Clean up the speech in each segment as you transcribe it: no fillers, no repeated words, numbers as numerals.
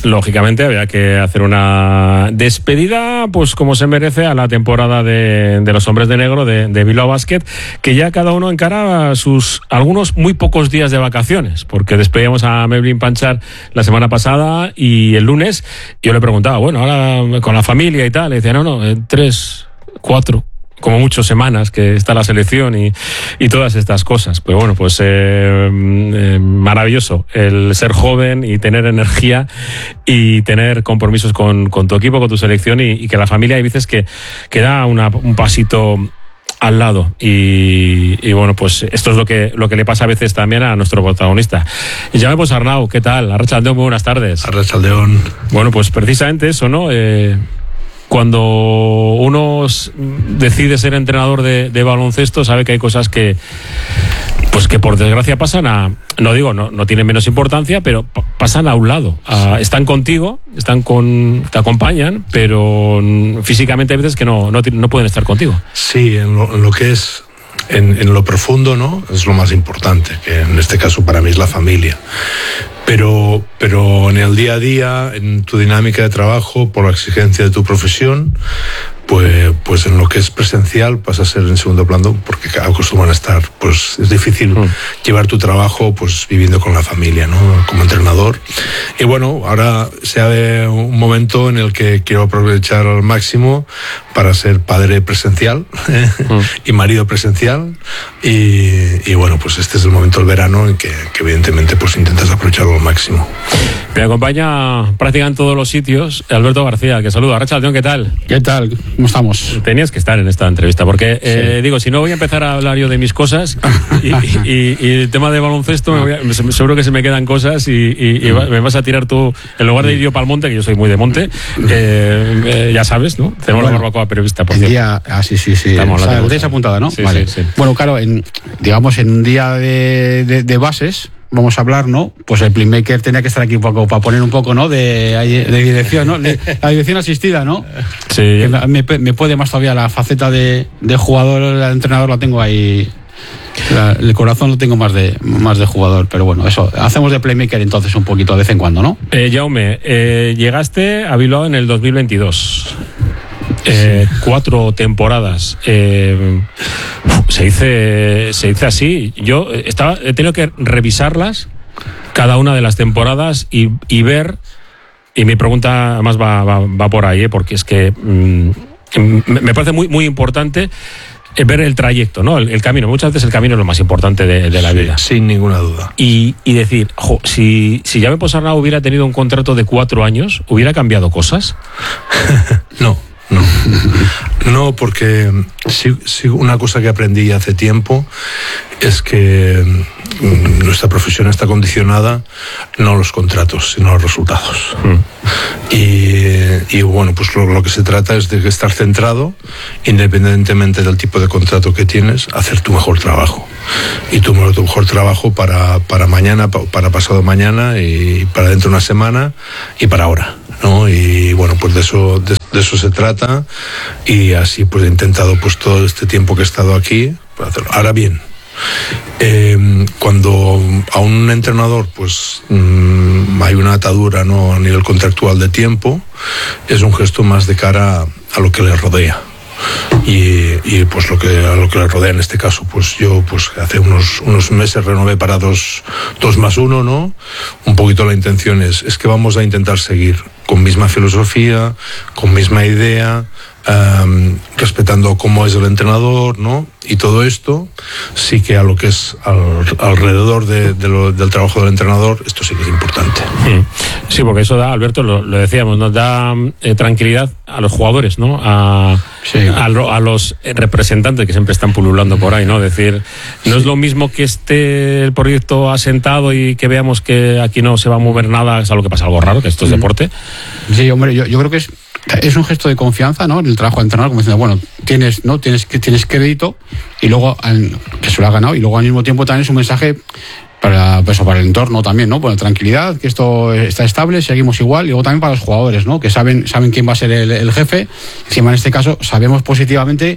lógicamente había que hacer una despedida, pues como se merece, a la temporada de los Hombres de Negro de Bilbao Basket, que ya cada uno encara algunos muy pocos días de vacaciones, porque despedíamos a Mevlin Panchar la semana pasada y el lunes yo le preguntaba, bueno, ahora con la familia y tal, le decía, no, 3, 4... como muchas semanas que está la selección y todas estas cosas. Pero bueno, pues maravilloso el ser joven y tener energía y tener compromisos con tu equipo, con tu selección y que la familia hay veces que da un pasito al lado y bueno, pues esto es lo que le pasa a veces también a nuestro protagonista. Y ya pues Arnau, ¿qué tal? Arratsaldeon, muy buenas tardes. Arratsaldeon. Bueno, pues precisamente eso, ¿no? Cuando uno decide ser entrenador de baloncesto, sabe que hay cosas que por desgracia pasan no tienen menos importancia, pero pasan a un lado. Están contigo, te acompañan, pero físicamente hay veces que no pueden estar contigo. Sí, en lo que es en lo profundo, ¿no? Es lo más importante, que en este caso para mí es la familia. Pero en el día a día, en tu dinámica de trabajo, por la exigencia de tu profesión, pues en lo que es presencial pasa a ser en segundo plano, porque acostumbran a estar, pues es difícil llevar tu trabajo pues viviendo con la familia, ¿no? Como entrenador. Y bueno, ahora se abre un momento en el que quiero aprovechar al máximo para ser padre presencial y marido presencial y bueno, pues este es el momento del verano en que evidentemente pues intentas aprovecharlo al máximo. Me acompaña prácticamente en todos los sitios Alberto García, que saluda. Arratsaldeon, ¿qué tal? ¿Qué tal? ¿Cómo estamos? Tenías que estar en esta entrevista, porque sí. Digo, si no voy a empezar a hablar yo de mis cosas y el tema de baloncesto, seguro que se me quedan cosas y me vas a tirar tú, en lugar de ir yo para el monte, que yo soy muy de monte, ya sabes, ¿no? Tenemos la barbacoa periodista, por cierto. Sí. Estamos, la tenéis apuntada, ¿no? Sí, vale. Sí. Bueno, claro, en un día de bases, vamos a hablar, ¿no? Pues el playmaker tenía que estar aquí un poco para poner un poco, ¿no? De dirección, ¿no? La dirección asistida, ¿no? Sí. Que me puede más todavía la faceta de jugador, el entrenador la tengo ahí. El corazón lo tengo más de jugador, pero bueno, eso. Hacemos de playmaker entonces un poquito de vez en cuando, ¿no? Jaume, llegaste a Bilbao en el 2022. 4 temporadas. Se dice así. Yo he tenido que revisarlas, cada una de las temporadas, y ver. Y mi pregunta además va por ahí, porque es que me parece muy, muy importante ver el trayecto, ¿no? El camino. Muchas veces el camino es lo más importante de la vida. Sin ninguna duda. Y decir, si Jaume Ponsarnau hubiera tenido un contrato de 4 años, ¿hubiera cambiado cosas? No, porque sí, una cosa que aprendí hace tiempo es que nuestra profesión está condicionada no a los contratos, sino a los resultados. Y bueno, pues lo que se trata es de estar centrado, independientemente del tipo de contrato que tienes, hacer tu mejor trabajo. Y tu mejor trabajo para mañana, para pasado mañana, y para dentro de una semana, y para ahora, ¿no? Y bueno, pues de eso se trata, y así pues he intentado pues todo este tiempo que he estado aquí pues hacerlo. Ahora bien, cuando a un entrenador pues hay una atadura, ¿no?, a nivel contractual de tiempo, es un gesto más de cara a lo que le rodea. Y pues a lo que le rodea, en este caso pues yo pues hace unos meses renové para 2 más 1, ¿no? Un poquito la intención es que vamos a intentar seguir con misma filosofía, con misma idea, respetando cómo es el entrenador, ¿no? Y todo esto sí que a lo que es alrededor del trabajo del entrenador, esto sí que es importante. Sí, porque eso da, Alberto, lo decíamos, nos da tranquilidad a los jugadores, ¿no? A los representantes que siempre están pululando por ahí, ¿no? Es decir, no es lo mismo que esté el proyecto asentado y que veamos que aquí no se va a mover nada, es algo que pasa, algo raro, que esto es deporte. Sí, hombre, yo creo que es un gesto de confianza, ¿no?, en el trabajo de entrenador, como diciendo, bueno, tienes crédito, y luego que se lo ha ganado, y luego al mismo tiempo también es un mensaje para el entorno también, ¿no? Bueno, tranquilidad, que esto está estable, seguimos igual, y luego también para los jugadores, ¿no?, que saben quién va a ser el jefe. Encima, en este caso, sabemos positivamente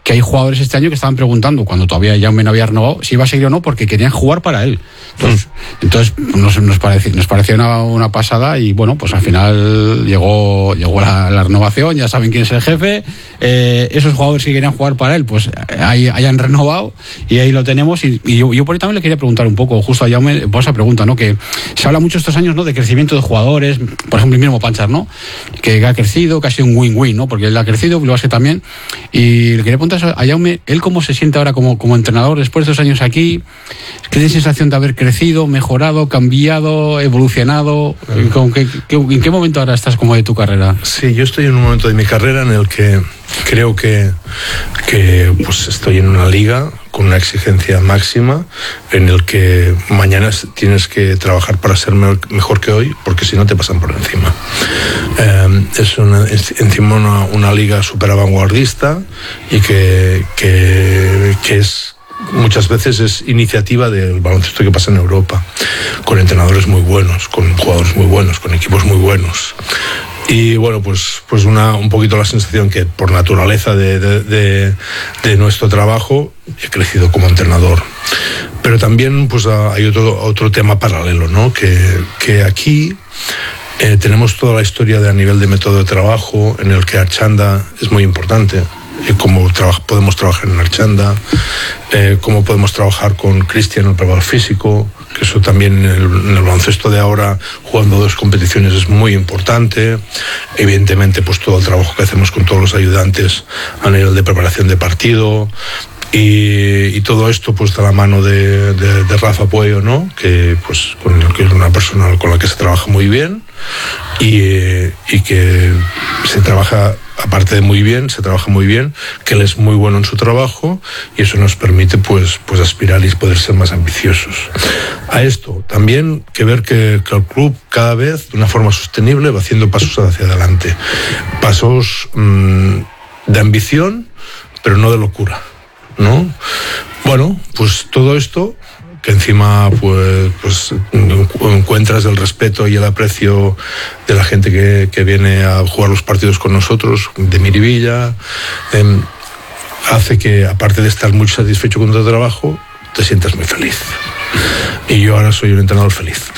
que hay jugadores este año que estaban preguntando, cuando todavía Jaume no había renovado, si iba a seguir o no, porque querían jugar para él. Entonces nos pareció una pasada, y bueno, pues al final llegó la renovación, ya saben quién es el jefe, esos jugadores que querían jugar para él, pues hayan renovado, y ahí lo tenemos. Y yo por ahí también le quería preguntar un poco justo a Jaume por esa pregunta, ¿no? Que se habla mucho estos años, ¿no?, de crecimiento de jugadores, por ejemplo el mismo Panchar, ¿no?, que ha crecido, que ha sido un win-win, ¿no?, porque él ha crecido, lo hace también. Y le quería preguntar a Jaume, él cómo se siente ahora como entrenador después de estos años aquí, ¿qué tiene sensación de haber crecido, mejorado, cambiado, evolucionado? ¿En qué momento ahora estás como de tu carrera? Sí, yo estoy en un momento de mi carrera en el que creo que pues estoy en una liga con una exigencia máxima, en el que mañana tienes que trabajar para ser mejor que hoy, porque si no te pasan por encima. Es encima una liga súper vanguardista, y que es muchas veces es iniciativa del baloncesto que pasa en Europa, con entrenadores muy buenos, con jugadores muy buenos, con equipos muy buenos. Y bueno, pues un poquito la sensación que por naturaleza de nuestro trabajo he crecido como entrenador. Pero también pues hay otro tema paralelo, ¿no? Que aquí tenemos toda la historia a nivel de método de trabajo, en el que Archanda es muy importante. Cómo podemos trabajar en Archanda, cómo podemos trabajar con Cristian en el preparador físico, que eso también en el baloncesto de ahora, jugando 2 competiciones, es muy importante. Evidentemente, pues todo el trabajo que hacemos con todos los ayudantes a nivel de preparación de partido, y todo esto pues de la mano de Rafa Puello, ¿no?, que pues que es una persona con la que se trabaja muy bien, y que se trabaja, aparte de muy bien, se trabaja muy bien, que él es muy bueno en su trabajo, y eso nos permite pues aspirar y poder ser más ambiciosos. A esto también que ver que el club cada vez de una forma sostenible va haciendo pasos hacia adelante, pasos de ambición, pero no de locura, ¿no? Bueno, pues todo esto, que encima pues encuentras el respeto y el aprecio de la gente que viene a jugar los partidos con nosotros, de Miribilla, hace que, aparte de estar muy satisfecho con tu trabajo, te sientas muy feliz. Y yo ahora soy un entrenador feliz.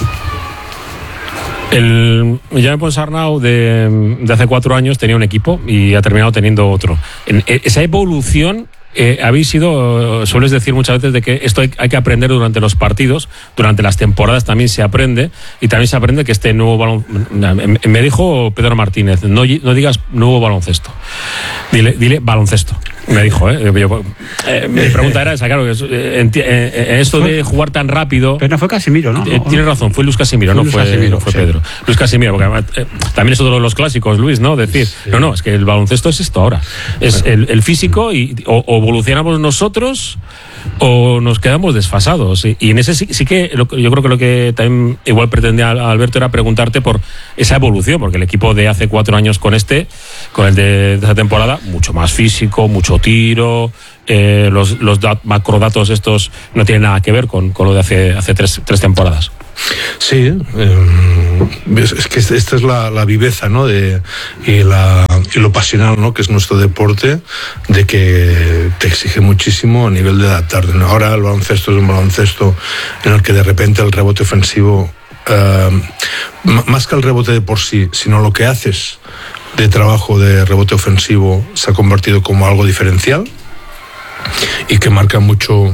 El Jaume Ponsarnau de hace 4 años tenía un equipo y ha terminado teniendo otro. En esa evolución habéis sido, sueles decir muchas veces de que esto hay que aprender durante los partidos, durante las temporadas también se aprende, y también se aprende que este nuevo baloncesto, me dijo Pedro Martínez, no digas nuevo baloncesto, dile baloncesto, me dijo, mi pregunta era esa, claro, esto de jugar tan rápido. Pero no fue Casimiro, ¿no? Tienes razón, fue Luis Casimiro, no fue Pedro. Luis Casimiro, porque además, también es otro de los clásicos, Luis, ¿no? Decir, sí. No, es que el baloncesto es esto ahora, es el físico, o evolucionamos nosotros o nos quedamos desfasados, y en ese sí que yo creo que lo que también igual pretendía Alberto era preguntarte por esa evolución, porque el equipo de hace 4 años con el de esa temporada, mucho más físico, mucho tiro, los macrodatos estos no tienen nada que ver con lo de hace tres temporadas. Sí, es que esta es la viveza, ¿no? Y lo pasional, ¿no?, que es nuestro deporte, de que te exige muchísimo a nivel de adaptarte. Ahora el baloncesto es un baloncesto en el que de repente el rebote ofensivo, más que el rebote de por sí, sino lo que haces de trabajo de rebote ofensivo, se ha convertido como algo diferencial y que marca mucho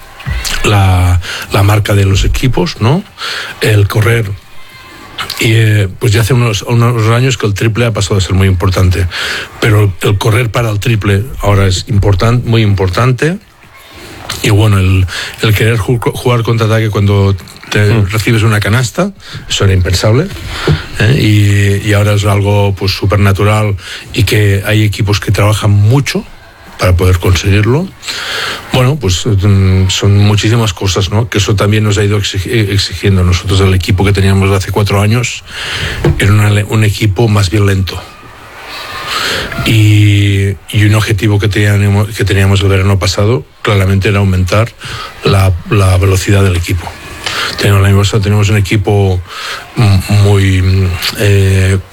la marca de los equipos, ¿no? El correr, y pues ya hace unos años que el triple ha pasado a ser muy importante, pero el correr para el triple ahora es muy importante. Y bueno, el querer jugar contraataque cuando recibes una canasta, eso era impensable, y ahora es algo pues súper natural, y que hay equipos que trabajan mucho para poder conseguirlo. Bueno, pues son muchísimas cosas, ¿no?, que eso también nos ha ido exigiendo. Nosotros, el equipo que teníamos hace 4 años era un equipo más bien lento, y un objetivo que teníamos el verano pasado claramente era aumentar la velocidad del equipo. Tenemos un equipo muy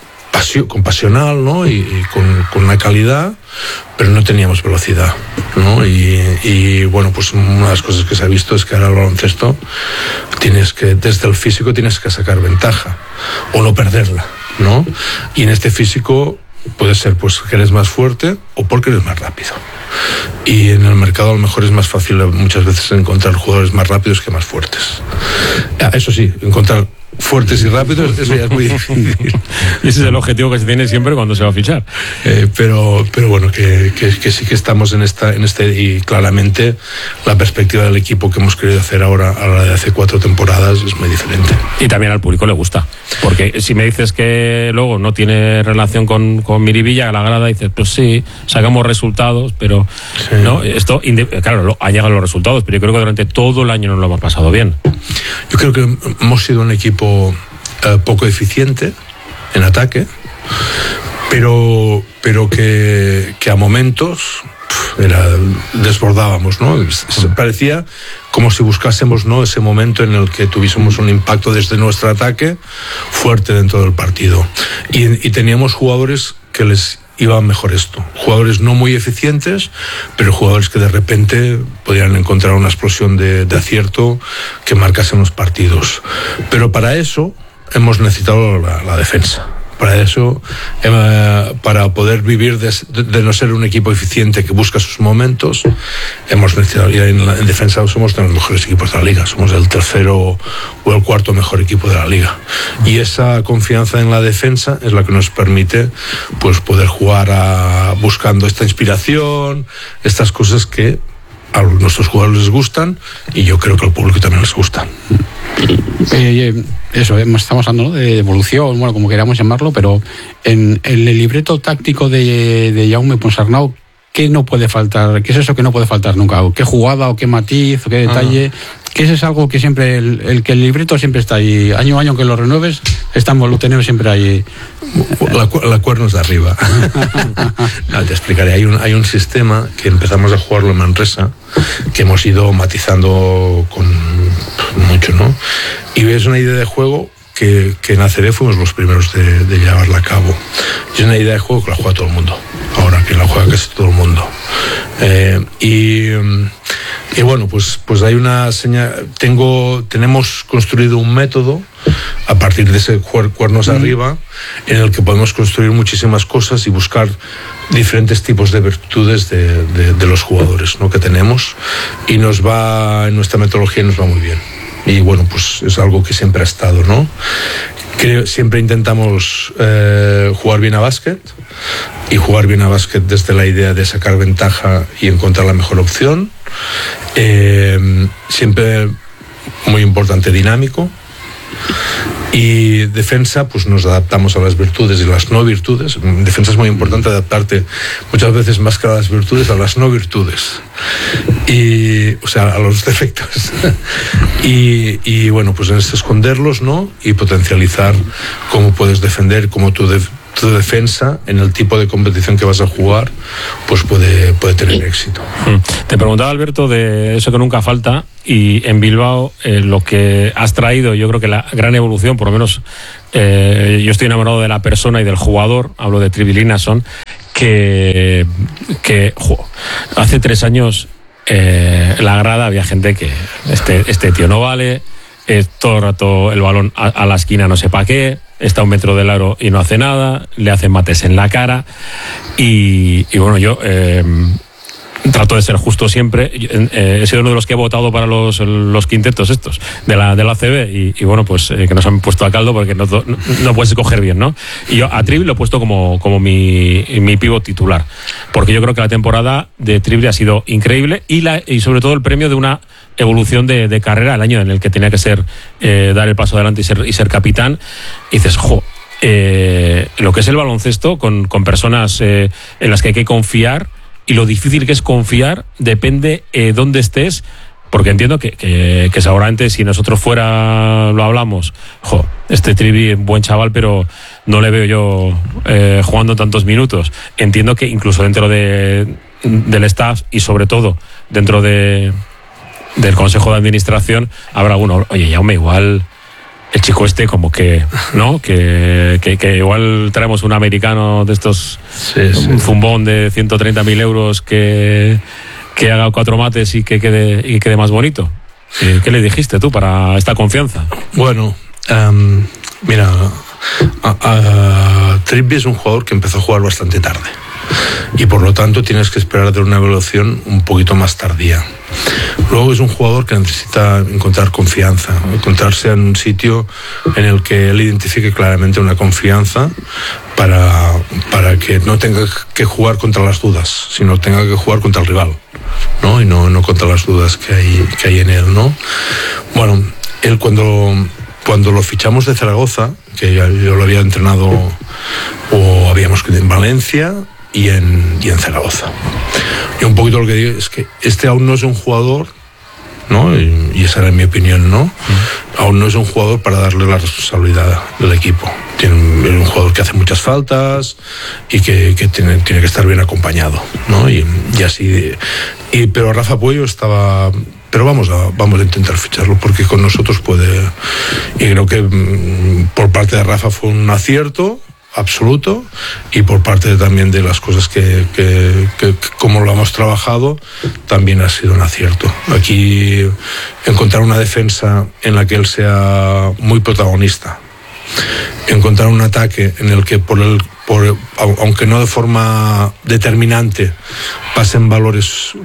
pasional, ¿no? y con una calidad, pero no teníamos velocidad, ¿no? Y bueno, pues una de las cosas que se ha visto es que ahora el baloncesto desde el físico tienes que sacar ventaja o no perderla, ¿no? Y en este físico puede ser pues que eres más fuerte o porque eres más rápido. Y en el mercado a lo mejor es más fácil muchas veces encontrar jugadores más rápidos que más fuertes. Eso sí, encontrar fuertes y rápidos, eso ya es muy difícil. Y ese es el objetivo que se tiene siempre cuando se va a fichar. Pero bueno, que sí que estamos en este, y claramente la perspectiva del equipo que hemos querido hacer ahora a la de hace 4 temporadas es muy diferente. Y también al público le gusta, porque si me dices que luego no tiene relación con Miribilla, la grada, dices, pues sí, sacamos resultados, pero sí. No, esto, claro, han llegado los resultados, pero yo creo que durante todo el año no lo hemos pasado bien. Yo creo que hemos sido un equipo poco eficiente en ataque, pero que a momentos desbordábamos, ¿no? Parecía como si buscásemos, ¿no?, ese momento en el que tuviésemos un impacto desde nuestro ataque fuerte dentro del partido. Y teníamos jugadores que les iba mejor esto. Jugadores no muy eficientes, pero jugadores que de repente podrían encontrar una explosión de acierto que marcasen los partidos. Pero para eso hemos necesitado la defensa. Para eso, para poder vivir de no ser un equipo eficiente que busca sus momentos, hemos necesitado, y en defensa somos de los mejores equipos de la liga, somos el 3º o el 4º mejor equipo de la liga. Y esa confianza en la defensa es la que nos permite pues poder jugar buscando esta inspiración, estas cosas que a nuestros jugadores les gustan, y yo creo que al público también les gustan. Eso, estamos hablando, ¿no?, de evolución, bueno, como queramos llamarlo, pero en el libreto táctico de Jaume Ponsarnau, ¿qué no puede faltar? ¿Qué es eso que no puede faltar nunca? ¿O qué jugada, o qué matiz, o qué detalle? Que ese es algo que siempre, el libreto siempre está ahí, año a año, aunque lo renueves, lo tenemos siempre ahí. La cuernos de arriba. No, te explicaré. Hay un sistema que empezamos a jugarlo en Manresa, que hemos ido matizando con mucho, ¿no? Y es una idea de juego que en ACB fuimos los primeros de llevarla a cabo. Y es una idea de juego que la juega todo el mundo. Ahora que la juega casi todo el mundo. Y bueno, pues hay una señal. Tenemos construido un método a partir de ese cuernos arriba, en el que podemos construir muchísimas cosas y buscar diferentes tipos de virtudes de los jugadores, ¿no?, que tenemos, y en nuestra metodología nos va muy bien. Y bueno, pues es algo que siempre ha estado, ¿no? Siempre intentamos jugar bien a básquet, y jugar bien a básquet desde la idea de sacar ventaja y encontrar la mejor opción. Siempre muy importante, dinámico. Y defensa, pues nos adaptamos a las virtudes y las no virtudes. En defensa es muy importante adaptarte muchas veces más que a las virtudes, a las no virtudes. O sea, a los defectos. Y bueno, pues es esconderlos, ¿no? Y potencializar cómo puedes defender, cómo tu defensa en el tipo de competición que vas a jugar pues puede tener éxito. Te preguntaba, Alberto, de eso que nunca falta, y en Bilbao lo que has traído, yo creo que la gran evolución, por lo menos yo estoy enamorado de la persona y del jugador, hablo de Trivi Linnason, que hace 3 años la grada había gente que este tío no vale, todo el rato el balón a la esquina no sé para qué, está a 1 metro del aro y no hace nada, le hacen mates en la cara, y bueno, yo trato de ser justo siempre. He sido uno de los que he votado para los quintetos estos de la ACB, y bueno, pues que nos han puesto a caldo porque no puedes escoger bien, ¿no? Y yo a Trivi lo he puesto como mi pívot titular, porque yo creo que la temporada de Trivi ha sido increíble, y sobre todo el premio de una evolución de carrera, el año en el que tenía que dar el paso adelante y ser capitán. Y dices, lo que es el baloncesto con personas en las que hay que confiar, y lo difícil que es confiar depende dónde estés, porque entiendo que seguramente si nosotros fuera lo hablamos, este Trivi, buen chaval, pero no le veo yo jugando tantos minutos. Entiendo que incluso dentro del staff, y sobre todo dentro del Consejo de Administración, habrá alguno, oye, Jaume, igual el chico este como que, ¿no? Que igual traemos un americano de estos, un zumbón de 130.000 euros que haga 4 mates y que quede más bonito. ¿Qué le dijiste tú para esta confianza? Bueno, mira, Trippier es un jugador que empezó a jugar bastante tarde y por lo tanto tienes que esperar de una evaluación un poquito más tardía. Luego es un jugador que necesita encontrar confianza, encontrarse en un sitio en el que él identifique claramente una confianza para que no tenga que jugar contra las dudas, sino tenga que jugar contra el rival, ¿no? Y no contra las dudas que hay en él, ¿no? Bueno, él cuando lo fichamos de Zaragoza, que yo lo había entrenado o habíamos en Valencia y en Zaragoza. Y un poquito lo que digo es que este aún no es un jugador, ¿no? Y esa era mi opinión, ¿no? Aún no es un jugador para darle la responsabilidad del equipo. Es un jugador que hace muchas faltas y que tiene que estar bien acompañado, ¿no? Y así. Pero Rafa Puello estaba. Pero vamos a intentar ficharlo porque con nosotros puede. Y creo que por parte de Rafa fue un acierto absoluto y por parte también de las cosas que como lo hemos trabajado también ha sido un acierto. Aquí encontrar una defensa en la que él sea muy protagonista, encontrar un ataque en el que aunque no de forma determinante pasen balones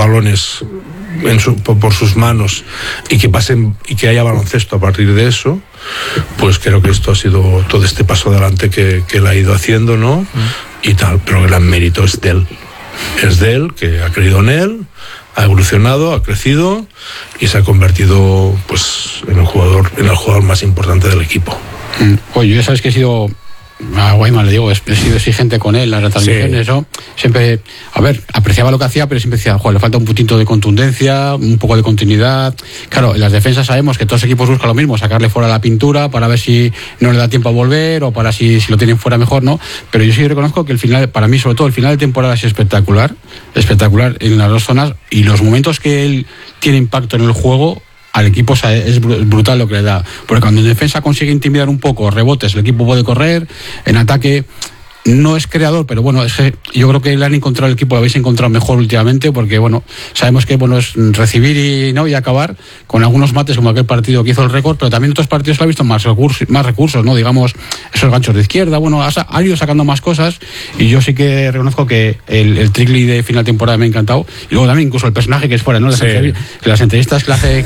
por sus manos y que haya baloncesto a partir de eso, pues creo que esto ha sido todo este paso adelante que él ha ido haciendo, ¿no? Y tal, pero el gran mérito es de él, que ha creído en él, ha evolucionado, ha crecido y se ha convertido pues en el jugador más importante del equipo. Oye, ya sabes que he sido a Guayman, le digo, he sido exigente con él, las retransmisiones, ¿no? Siempre, apreciaba lo que hacía, pero siempre decía, le falta un puntito de contundencia, un poco de continuidad. Claro, en las defensas sabemos que todos los equipos buscan lo mismo, sacarle fuera la pintura para ver si no le da tiempo a volver o para si lo tienen fuera mejor, ¿no? Pero yo sí reconozco que el final, para mí sobre todo el final de temporada es espectacular en las dos zonas, y los momentos que él tiene impacto en el juego al equipo es brutal lo que le da, porque cuando en defensa consigue intimidar un poco, rebotes, el equipo puede correr, en ataque no es creador, pero bueno, es que yo creo que le han encontrado el equipo, lo habéis encontrado mejor últimamente, porque bueno, sabemos que bueno es recibir y acabar con algunos mates, como aquel partido que hizo el récord, pero también otros partidos lo ha visto más recursos, ¿no? Digamos, esos ganchos de izquierda, bueno, ha ido sacando más cosas, y yo sí que reconozco que el Trickley de final de temporada me ha encantado, y luego también incluso el personaje que es fuera, ¿no? Las entrevistas que le hace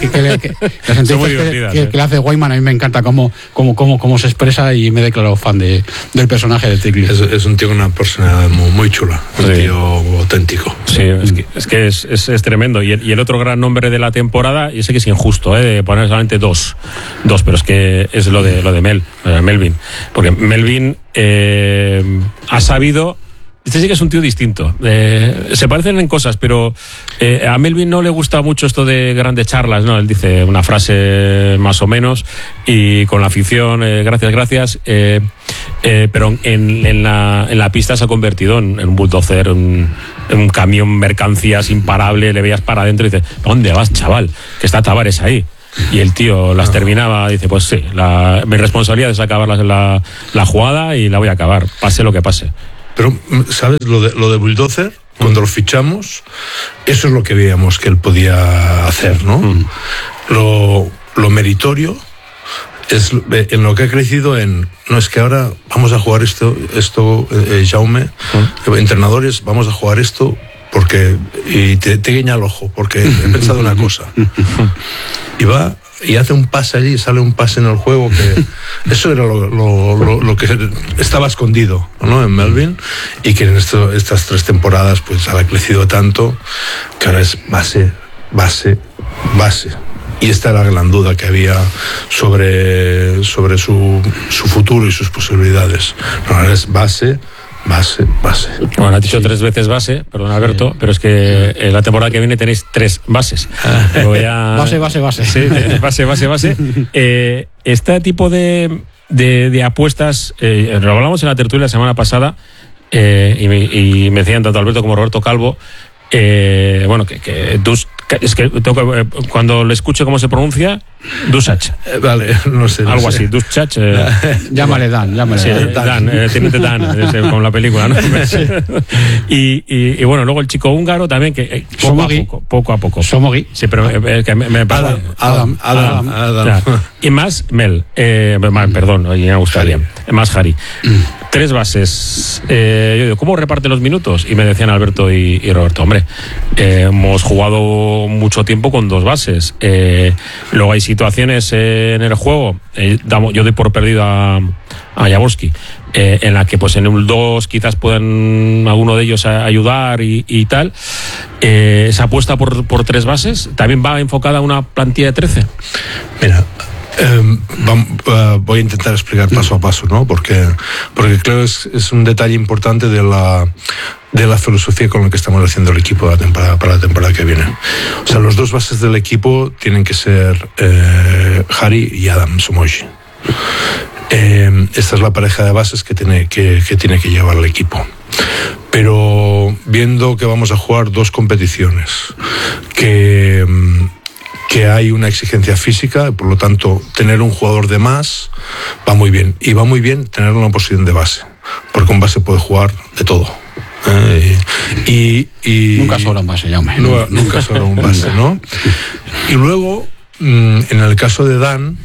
que le hace Guayman, a mí me encanta cómo se expresa, y me he declarado fan del personaje de Trickley. Es un tío con una personalidad muy chula, un tío auténtico. Sí, es que es tremendo. Y el otro gran nombre de la temporada, y sé que es injusto, de poner solamente dos, pero es que es lo de Melvin. Porque Melvin ha sabido. Este sí que es un tío distinto. Se parecen en cosas, pero a Melvin no le gusta mucho esto de grandes charlas, ¿no? Él dice una frase más o menos y con la afición, gracias. Pero en la pista se ha convertido en un bulldozer, en un camión mercancías imparable. Le veías para adentro y dices, ¿dónde vas, chaval? Que está Tavares ahí. Y el tío las terminaba, dice, pues sí, mi responsabilidad es acabar la jugada y la voy a acabar, pase lo que pase. Pero, ¿sabes? Lo de Bulldozer, cuando lo fichamos, eso es lo que veíamos que él podía hacer, ¿no? Lo meritorio es en lo que ha crecido no es que ahora vamos a jugar esto Jaume, entrenadores, vamos a jugar esto porque, y te guiña el ojo, porque he pensado una cosa. Y va y hace un pase allí, sale un pase en el juego, que eso era lo que estaba escondido, ¿no? En Melvin, y que en estas 3 temporadas pues ha crecido tanto que ahora es base. Y esta era la gran duda que había sobre su futuro y sus posibilidades. Ahora es base. Bueno, has dicho 3 veces base, perdón Alberto, pero es que en la temporada que viene tenéis 3 bases. Base. Sí, base. Este tipo de apuestas, lo hablamos en la tertulia la semana pasada, y me decían tanto Alberto como Roberto Calvo, bueno, que tú, es que cuando le escucho cómo se pronuncia, Dušac. Vale, no sé. Algo así, Dušac. Llámale Dan. Sí, Dan, Teniente Dan, con la película, ¿no? y bueno, luego el chico húngaro también, que poco a poco. Somogi. Sí, pero que me pasa. Adam. Claro. Y más Mel. Perdón, me gustaría. Más Hari. 3 bases. Yo digo, ¿cómo reparte los minutos? Y me decían Alberto y Roberto, hombre, hemos jugado mucho tiempo con 2 bases. Luego hay situaciones en el juego. Yo doy por perdido a Jaworski, en la que pues en un 2 quizás puedan alguno de ellos ayudar y tal. Esa apuesta por 3 bases también va enfocada a una plantilla de 13. Mira, voy a intentar explicar paso a paso, ¿no? Porque creo que es un detalle importante de la filosofía con la que estamos haciendo el equipo para la temporada que viene. O sea, los 2 bases del equipo tienen que ser Hari y Adam Somogi. Esta es la pareja de bases que tiene que llevar el equipo. Pero viendo que vamos a jugar 2 competiciones, que hay una exigencia física, por lo tanto tener un jugador de más va muy bien, y va muy bien tener una posición de base, porque un base puede jugar de todo. Nunca sobra un base, llame. Nunca sobra un base, ¿no? Y luego, en el caso de Dan,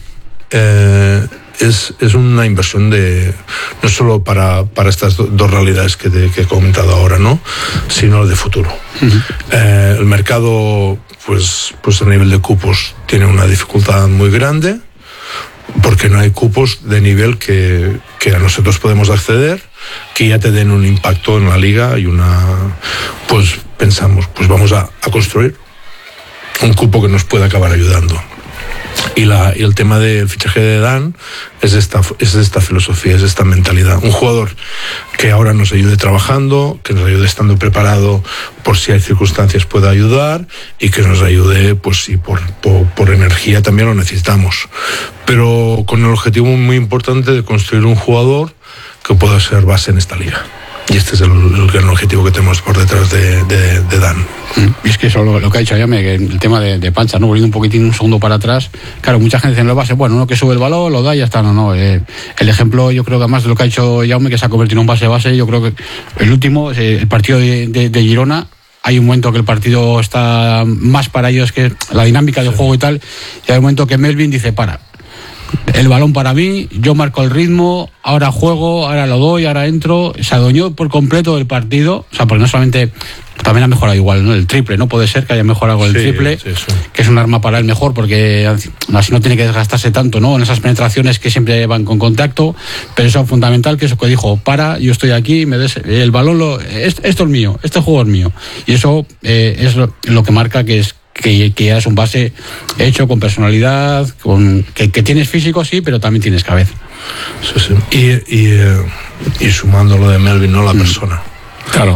es una inversión no solo para estas 2 realidades que he comentado ahora, ¿no? Sino de futuro. El mercado, pues a nivel de cupos, tiene una dificultad muy grande, porque no hay cupos de nivel que a nosotros podemos acceder, que ya te den un impacto en la liga y pues pensamos, pues vamos a construir un cupo que nos pueda acabar ayudando. Y el tema del fichaje de Dan es esta filosofía, es esta mentalidad. Un jugador que ahora nos ayude trabajando, que nos ayude estando preparado por si hay circunstancias pueda ayudar, y que nos ayude, pues si por energía también lo necesitamos. Pero con el objetivo muy importante de construir un jugador que pueda ser base en esta liga. Y este es el gran objetivo que tenemos por detrás de Dan. Y es que eso lo que ha dicho Jaume, que el tema de Pancha, ¿no? Volviendo un poquitín un segundo para atrás. Claro, mucha gente dice en la base, bueno, uno que sube el balón, lo da y ya está. No. El ejemplo, yo creo que además de lo que ha dicho Jaume, que se ha convertido en un base, yo creo que el último, el partido de Girona, hay un momento que el partido está más para ellos, que la dinámica del juego y tal, y hay un momento que Melvin dice, el balón para mí, yo marco el ritmo, ahora juego, ahora lo doy, ahora entro. Se adueñó por completo del partido. O sea, porque no solamente, también ha mejorado igual, ¿no? El triple, ¿no? Puede ser que haya mejorado el triple, sí. Que es un arma para él mejor, porque así no tiene que desgastarse tanto, ¿no? En esas penetraciones que siempre van con contacto. Pero eso es fundamental, que eso que dijo, yo estoy aquí, me des el balón, esto es mío, este juego es mío. Y eso es lo que marca que ya es un base hecho con personalidad, que tienes físico, sí, pero también tienes cabeza. Sí. Y sumando lo de Melvin, no la persona. Claro.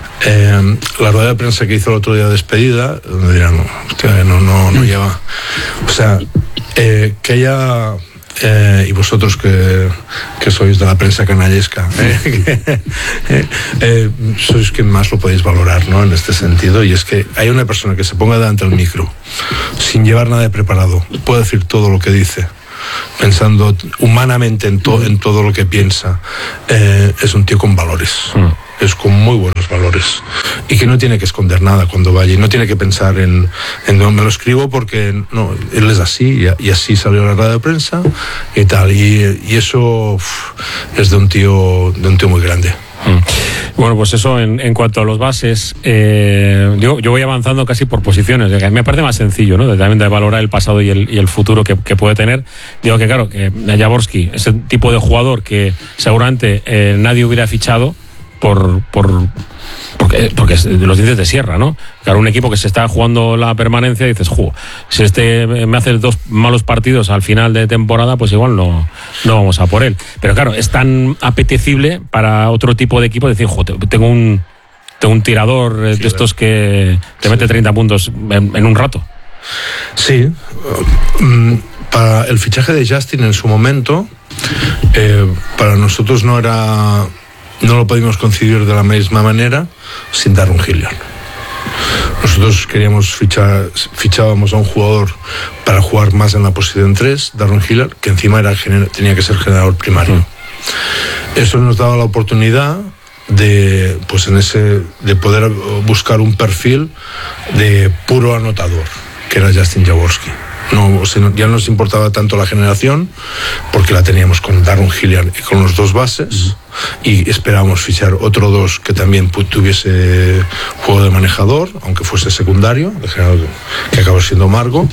La rueda de prensa que hizo el otro día de despedida, donde dirán, no lleva. O sea, que haya. Y vosotros que sois de la prensa canallesca, sois quien más lo podéis valorar, ¿no? En este sentido, y es que hay una persona que se ponga delante del micro sin llevar nada de preparado, puede decir todo lo que dice, pensando humanamente en todo lo que piensa. Es un tío con valores. Es con muy buenos valores, y que no tiene que esconder nada cuando vaya, y no tiene que pensar en no me lo escribo, porque no, él es así, y así salió la rueda de prensa y tal, y eso es de un tío muy grande. Bueno, pues eso en cuanto a los bases, yo voy avanzando casi por posiciones. Me parece más sencillo, ¿no? También de valorar el pasado y el futuro que puede tener. Digo que claro, que Jaworski es el tipo de jugador que seguramente nadie hubiera fichado porque es de los dientes de sierra, ¿no? Claro, un equipo que se está jugando la permanencia, dices, si me hace 2 malos partidos al final de temporada, pues igual no vamos a por él. Pero claro, es tan apetecible para otro tipo de equipo decir, tengo un tirador de estos que te mete 30 puntos en un rato. Sí. Para el fichaje de Justin en su momento, para nosotros no lo pudimos concebir de la misma manera sin dar un Hilliard. Nosotros fichábamos a un jugador para jugar más en la posición 3, Darren Hiller, que encima tenía que ser generador primario. Eso nos daba la oportunidad de poder buscar un perfil de puro anotador, que era Justin Jaworski. Ya no nos importaba tanto la generación, porque la teníamos con Darren Hiller y con los dos bases, y esperábamos fichar otro 2 que también tuviese juego de manejador, aunque fuese secundario, que acabó siendo Margo.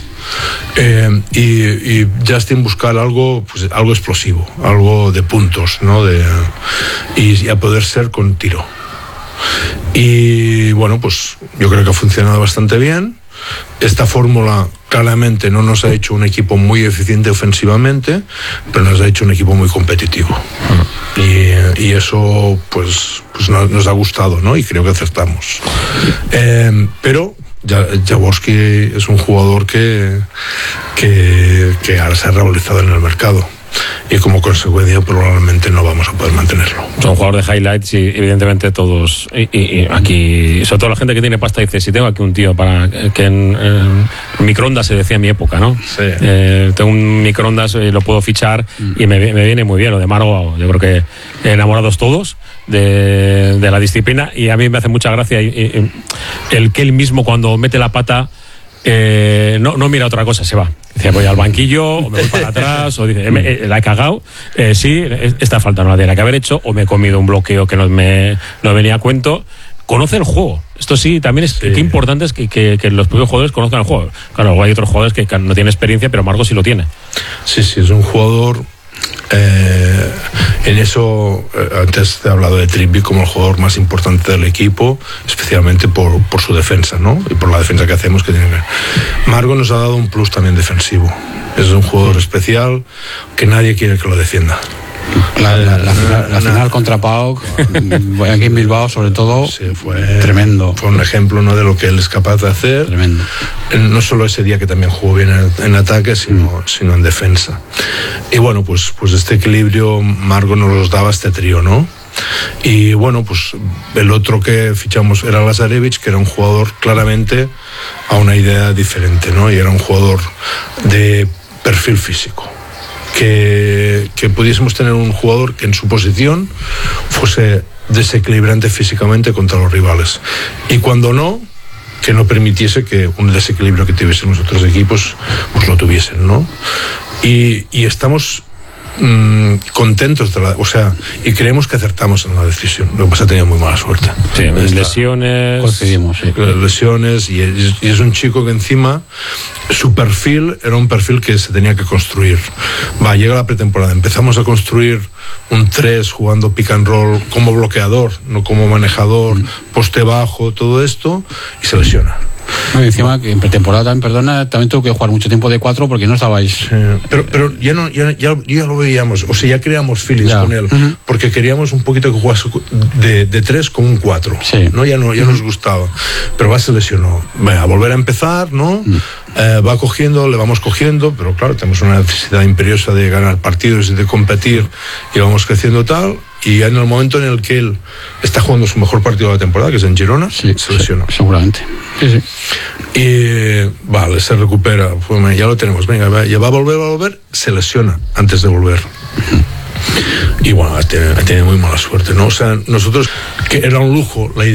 Y Justin buscar algo explosivo, algo de puntos, ¿no? Y a poder ser con tiro. Y bueno, pues yo creo que ha funcionado bastante bien. Esta fórmula claramente no nos ha hecho un equipo muy eficiente ofensivamente, pero nos ha hecho un equipo muy competitivo. Y eso pues nos ha gustado, ¿no? Y creo que acertamos. Pero Jaworski es un jugador que ahora se ha revalorizado en el mercado, y como consecuencia probablemente no vamos a poder mantenerlo. Es un jugador de highlights, y evidentemente todos, y aquí, sobre todo la gente que tiene pasta, dice: si tengo aquí un tío para que en microondas, se decía en mi época, ¿no? Sí. Tengo un microondas, lo puedo fichar, y me viene muy bien. Lo de Margo, yo creo que enamorados todos de la disciplina, y a mí me hace mucha gracia el que él mismo, cuando mete la pata, no mira otra cosa, se va. Dice: voy al banquillo, o me voy para atrás, o dice: la he cagado, sí, esta falta no la tenía que haber hecho, o me he comido un bloqueo que no venía a cuento. Conoce el juego. Esto sí, también es que importante es que los propios jugadores conozcan el juego. Claro, luego hay otros jugadores que no tienen experiencia, pero Margo sí lo tiene. Sí, es un jugador. En eso, antes he hablado de Trippi como el jugador más importante del equipo, especialmente por su defensa, ¿no? Y por la defensa que hacemos, que tiene que ver. Margo nos ha dado un plus también defensivo. Es un jugador especial que nadie quiere que lo defienda. La final contra PAOK, aquí en Bilbao sobre todo, fue tremendo. Fue un ejemplo, ¿no?, de lo que él es capaz de hacer. Tremendo. No solo ese día, que también jugó bien en ataque, sino en defensa. Y bueno, pues este equilibrio Margo nos los daba este trío, ¿no? Y bueno, pues el otro que fichamos era Lazarevich, que era un jugador claramente a una idea diferente, ¿no? Y era un jugador de perfil físico. Que pudiésemos tener un jugador que en su posición fuese desequilibrante físicamente contra los rivales, y cuando no, que no permitiese que un desequilibrio que tuviesen los otros equipos pues lo tuviesen, ¿no? Y estamos contentos y creemos que acertamos en la decisión. Lo que pasa, ha tenido muy mala suerte. Sí, lesiones. Coincidimos, sí. Lesiones, y es un chico que encima su perfil era un perfil que se tenía que construir. Llega la pretemporada, empezamos a construir un 3 jugando pick and roll como bloqueador, no como manejador, poste bajo, todo esto, y se lesiona. No, y encima que en pretemporada también tuvo que jugar mucho tiempo de 4 porque no estabais. Pero ya lo veíamos, o sea, ya creamos feelings con él, porque queríamos un poquito que jugase de 3 con un 4, ¿no? Ya nos gustaba, pero se lesionó. A volver a empezar, ¿no? Le vamos cogiendo, pero claro, tenemos una necesidad imperiosa de ganar partidos y de competir, y vamos creciendo tal. Y en el momento en el que él está jugando su mejor partido de la temporada, que es en Girona, se lesionó. Seguramente. Sí. Y se recupera. Pues, ya lo tenemos. Venga, ya va a volver, se lesiona antes de volver. Y bueno, ha tenido muy mala suerte, ¿no? O sea, nosotros, que era un lujo la idea